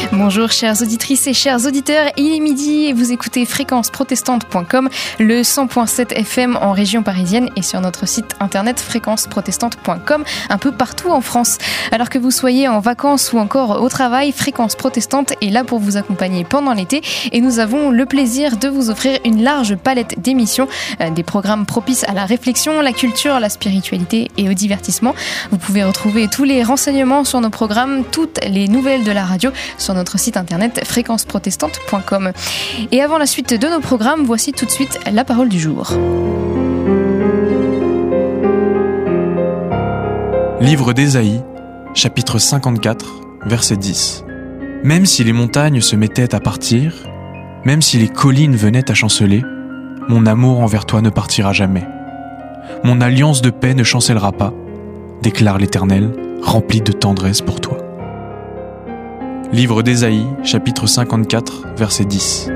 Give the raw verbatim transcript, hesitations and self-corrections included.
Bonjour chères auditrices et chers auditeurs, il est midi et vous écoutez fréquence protestante point com, le cent point sept F M en région parisienne et sur notre site internet fréquence protestante point com, un peu partout en France. Alors que vous soyez en vacances ou encore au travail, Fréquence Protestante est là pour vous accompagner pendant l'été et nous avons le plaisir de vous offrir une large palette d'émissions, euh, des programmes propices à la réflexion, la culture, la spiritualité et au divertissement. Vous pouvez retrouver tous les renseignements sur nos programmes, toutes les nouvelles de la radio sur notre site internet fréquence protestante point com. Et avant la suite de nos programmes, voici tout de suite la parole du jour. Livre d'Ésaïe, chapitre cinquante-quatre, verset dix. Même si les montagnes se mettaient à partir, même si les collines venaient à chanceler, mon amour envers toi ne partira jamais. Mon alliance de paix ne chancellera pas, déclare l'Éternel, rempli de tendresse pour toi. Livre d'Ésaïe, chapitre cinquante-quatre, verset dix.